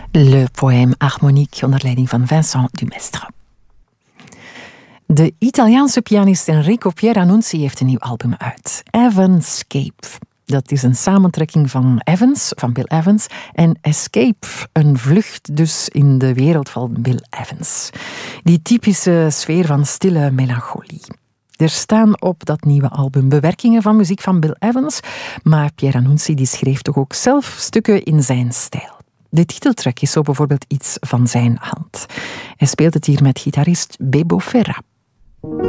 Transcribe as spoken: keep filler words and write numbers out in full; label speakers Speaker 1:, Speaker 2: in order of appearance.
Speaker 1: Le poème Harmonique onder leiding van Vincent Dumestre. De Italiaanse pianist Enrico Pieranunzi heeft een nieuw album uit. Evanscape. Dat is een samentrekking van Evans, van Bill Evans, en Escape, een vlucht dus in de wereld van Bill Evans. Die typische sfeer van stille melancholie. Er staan op dat nieuwe album bewerkingen van muziek van Bill Evans, maar Pieranunzi die schreef toch ook zelf stukken in zijn stijl. De titeltrack is zo bijvoorbeeld iets van zijn hand. Hij speelt het hier met gitarist Bebo Ferra.